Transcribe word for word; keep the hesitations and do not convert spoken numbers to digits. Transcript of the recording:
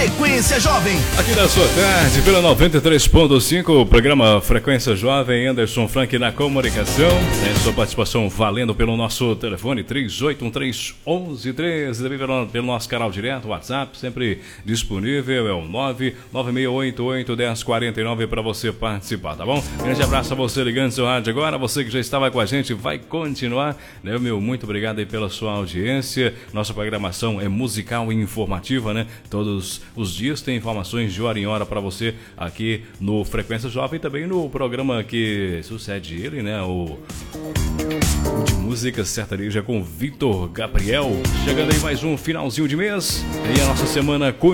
Frequência Jovem. Aqui na sua tarde, pela noventa e três ponto cinco, o programa Frequência Jovem, Anderson Frank na comunicação. Tem sua participação valendo pelo nosso telefone três oito um três, um um três, também pelo, pelo nosso canal direto, WhatsApp, sempre disponível, é o nove nove seis oito oito um zero quatro nove para você participar, tá bom? Grande abraço a você ligando seu rádio agora, você que já estava com a gente vai continuar, né, meu? Muito obrigado aí pela sua audiência. Nossa programação é musical e informativa, né? Todos os dias tem informações de hora em hora para você aqui no Frequência Jovem, também no programa que sucede ele, né? O, o de música sertaneja com Vitor Gabriel. Chegando aí mais um finalzinho de mês e a nossa semana